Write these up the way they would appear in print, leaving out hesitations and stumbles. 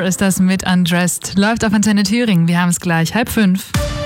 Weather ist das mit Undressed. Läuft auf Antenne Thüringen. Wir haben es gleich 4:30.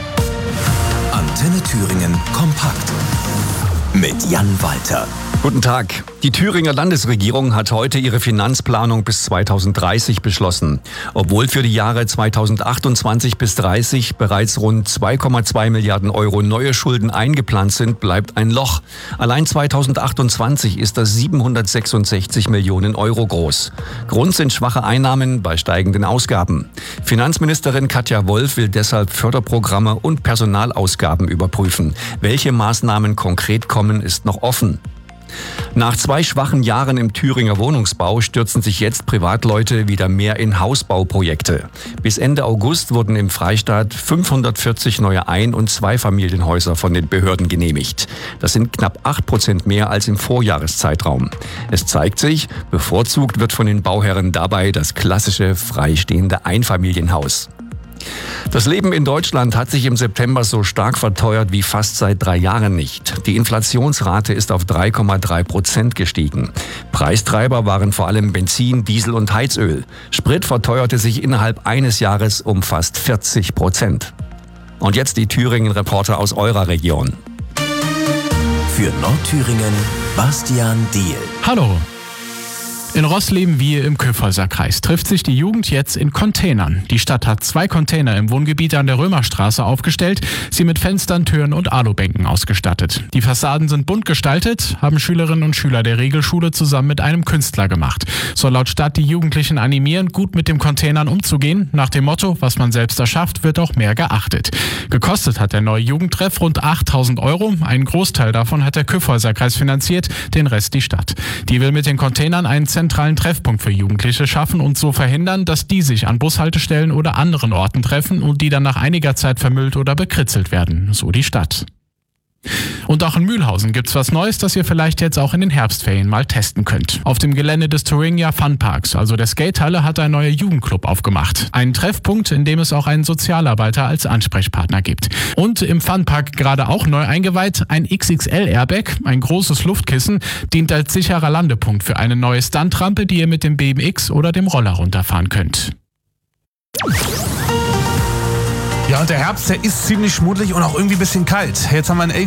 Antenne Thüringen kompakt mit Jan Walter. Guten Tag. Die Thüringer Landesregierung hat heute ihre Finanzplanung bis 2030 beschlossen. Obwohl für die Jahre 2028 bis 30 bereits rund 2,2 Milliarden Euro neue Schulden eingeplant sind, bleibt ein Loch. Allein 2028 ist das 766 Millionen Euro groß. Grund sind schwache Einnahmen bei steigenden Ausgaben. Finanzministerin Katja Wolf will deshalb Förderprogramme und Personalausgaben überprüfen. Welche Maßnahmen konkret kommen, ist noch offen. Nach 2 schwachen Jahren im Thüringer Wohnungsbau stürzen sich jetzt Privatleute wieder mehr in Hausbauprojekte. Bis Ende August wurden im Freistaat 540 neue Ein- und Zweifamilienhäuser von den Behörden genehmigt. Das sind knapp 8% mehr als im Vorjahreszeitraum. Es zeigt sich, bevorzugt wird von den Bauherren dabei das klassische freistehende Einfamilienhaus. Das Leben in Deutschland hat sich im September so stark verteuert wie fast seit 3 Jahren nicht. Die Inflationsrate ist auf 3,3% gestiegen. Preistreiber waren vor allem Benzin, Diesel und Heizöl. Sprit verteuerte sich innerhalb eines Jahres um fast 40%. Und jetzt die Thüringen-Reporter aus eurer Region. Für Nordthüringen Bastian Diehl. Hallo. In Roßleben-Wiehe im Kyffhäuser-Kreis trifft sich die Jugend jetzt in Containern. Die Stadt hat 2 Container im Wohngebiet an der Römerstraße aufgestellt, sie mit Fenstern, Türen und Alubänken ausgestattet. Die Fassaden sind bunt gestaltet, haben Schülerinnen und Schüler der Regelschule zusammen mit einem Künstler gemacht. Soll laut Stadt die Jugendlichen animieren, gut mit den Containern umzugehen. Nach dem Motto, was man selbst erschafft, wird auch mehr geachtet. Gekostet hat der neue Jugendtreff rund 8.000 Euro. Einen Großteil davon hat der Kyffhäuser-Kreis finanziert, den Rest die Stadt. Die will mit den Containern einen zentralen Treffpunkt für Jugendliche schaffen und so verhindern, dass die sich an Bushaltestellen oder anderen Orten treffen und die dann nach einiger Zeit vermüllt oder bekritzelt werden, so die Stadt. Und auch in Mühlhausen gibt's was Neues, das ihr vielleicht jetzt auch in den Herbstferien mal testen könnt. Auf dem Gelände des Thuringia Funparks, also der Skatehalle, hat ein neuer Jugendclub aufgemacht. Einen Treffpunkt, in dem es auch einen Sozialarbeiter als Ansprechpartner gibt. Und im Funpark gerade auch neu eingeweiht, ein XXL-Airbag, ein großes Luftkissen, dient als sicherer Landepunkt für eine neue Stuntrampe, die ihr mit dem BMX oder dem Roller runterfahren könnt. Ja, und der Herbst, der ist ziemlich schmuddelig und auch irgendwie ein bisschen kalt. Jetzt haben wir einen